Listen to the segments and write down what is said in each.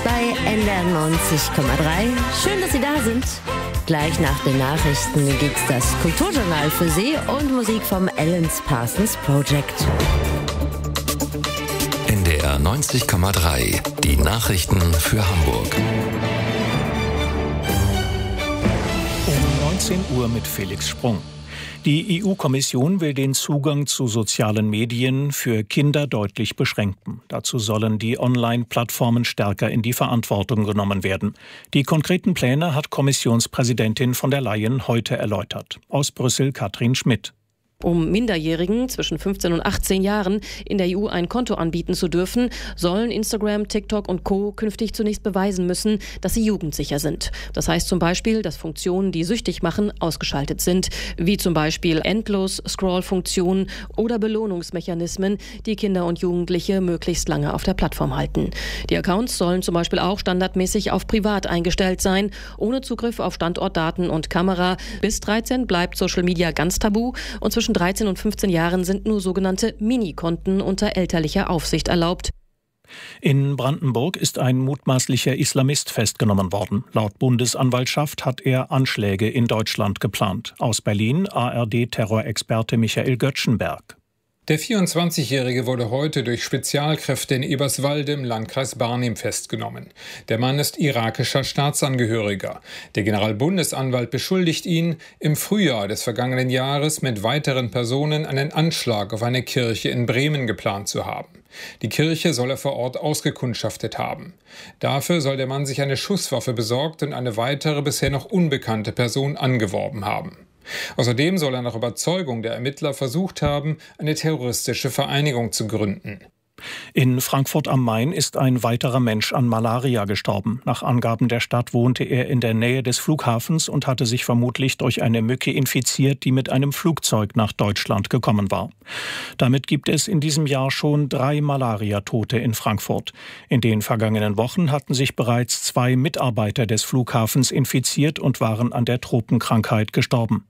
bei NDR 90,3. Schön, dass Sie da sind. Gleich nach den Nachrichten gibt's das Kulturjournal für Sie und Musik vom Alan Parsons Project. NDR 90,3. Die Nachrichten für Hamburg. Um 19 Uhr mit Felix Sprung. Die EU-Kommission will den Zugang zu sozialen Medien für Kinder deutlich beschränken. Dazu sollen die Online-Plattformen stärker in die Verantwortung genommen werden. Die konkreten Pläne hat Kommissionspräsidentin von der Leyen heute erläutert. Aus Brüssel Katrin Schmidt. Um Minderjährigen zwischen 15 und 18 Jahren in der EU ein Konto anbieten zu dürfen, sollen Instagram, TikTok und Co. künftig zunächst beweisen müssen, dass sie jugendsicher sind. Das heißt zum Beispiel, dass Funktionen, die süchtig machen, ausgeschaltet sind, wie zum Beispiel Endlos-Scroll-Funktionen oder Belohnungsmechanismen, die Kinder und Jugendliche möglichst lange auf der Plattform halten. Die Accounts sollen zum Beispiel auch standardmäßig auf privat eingestellt sein, ohne Zugriff auf Standortdaten und Kamera. Bis 13 bleibt Social Media ganz tabu und zwischen 13 und 15 Jahren sind nur sogenannte Mini-Konten unter elterlicher Aufsicht erlaubt. In Brandenburg ist ein mutmaßlicher Islamist festgenommen worden. Laut Bundesanwaltschaft hat er Anschläge in Deutschland geplant. Aus Berlin ARD-Terrorexperte Michael Göttschenberg. Der 24-Jährige wurde heute durch Spezialkräfte in Eberswalde im Landkreis Barnim festgenommen. Der Mann ist irakischer Staatsangehöriger. Der Generalbundesanwalt beschuldigt ihn, im Frühjahr des vergangenen Jahres mit weiteren Personen einen Anschlag auf eine Kirche in Bremen geplant zu haben. Die Kirche soll er vor Ort ausgekundschaftet haben. Dafür soll der Mann sich eine Schusswaffe besorgt und eine weitere bisher noch unbekannte Person angeworben haben. Außerdem soll er nach Überzeugung der Ermittler versucht haben, eine terroristische Vereinigung zu gründen. In Frankfurt am Main ist ein weiterer Mensch an Malaria gestorben. Nach Angaben der Stadt wohnte er in der Nähe des Flughafens und hatte sich vermutlich durch eine Mücke infiziert, die mit einem Flugzeug nach Deutschland gekommen war. Damit gibt es in diesem Jahr schon 3 Malaria-Tote in Frankfurt. In den vergangenen Wochen hatten sich bereits 2 Mitarbeiter des Flughafens infiziert und waren an der Tropenkrankheit gestorben.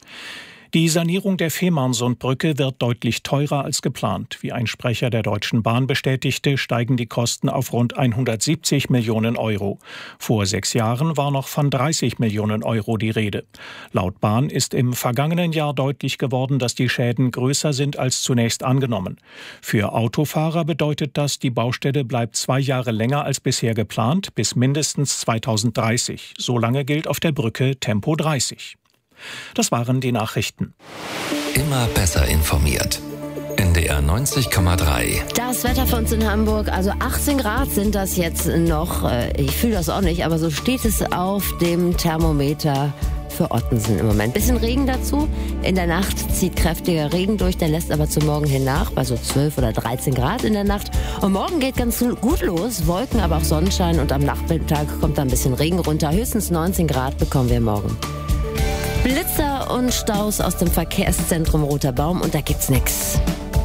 Die Sanierung der Fehmarnsundbrücke wird deutlich teurer als geplant. Wie ein Sprecher der Deutschen Bahn bestätigte, steigen die Kosten auf rund 170 Millionen Euro. Vor 6 Jahren war noch von 30 Millionen Euro die Rede. Laut Bahn ist im vergangenen Jahr deutlich geworden, dass die Schäden größer sind als zunächst angenommen. Für Autofahrer bedeutet das, die Baustelle bleibt 2 Jahre länger als bisher geplant, bis mindestens 2030. So lange gilt auf der Brücke Tempo 30. Das waren die Nachrichten. Immer besser informiert. NDR 90,3. Das Wetter für uns in Hamburg, also 18 Grad sind das jetzt noch. Ich fühle das auch nicht, aber so steht es auf dem Thermometer für Ottensen im Moment. Bisschen Regen dazu. In der Nacht zieht kräftiger Regen durch, der lässt aber zum Morgen hin nach, bei so 12 oder 13 Grad in der Nacht. Und morgen geht ganz gut los, Wolken, aber auch Sonnenschein und am Nachmittag kommt da ein bisschen Regen runter. Höchstens 19 Grad bekommen wir morgen. Blitzer und Staus aus dem Verkehrszentrum Roter Baum und da gibt's nix.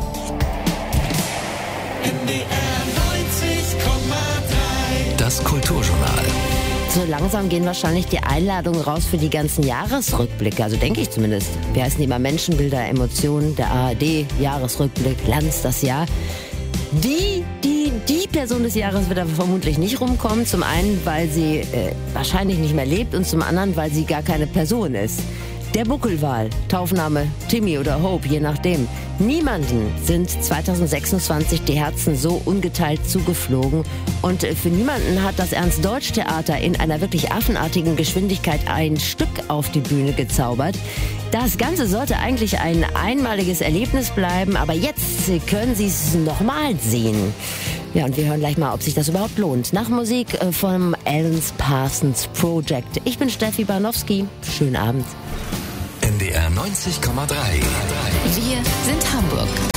Das Kulturjournal. So langsam gehen wahrscheinlich die Einladungen raus für die ganzen Jahresrückblicke, also denke ich zumindest. Wie heißen die mal? Menschenbilder, Emotionen, der ARD, Jahresrückblick, Lanz, das Jahr. Die Person des Jahres wird aber vermutlich nicht rumkommen. Zum einen, weil sie wahrscheinlich nicht mehr lebt und zum anderen, weil sie gar keine Person ist. Der Buckelwal, Taufname Timmy oder Hope, je nachdem. Niemanden sind 2026 die Herzen so ungeteilt zugeflogen. Und für niemanden hat das Ernst-Deutsch-Theater in einer wirklich affenartigen Geschwindigkeit ein Stück auf die Bühne gezaubert. Das Ganze sollte eigentlich ein einmaliges Erlebnis bleiben, aber jetzt können Sie es nochmal sehen. Ja, und wir hören gleich mal, ob sich das überhaupt lohnt. Nach Musik vom Alan Parsons Project. Ich bin Steffi Barnowski. Schönen Abend. NDR 90,3. Wir sind Hamburg.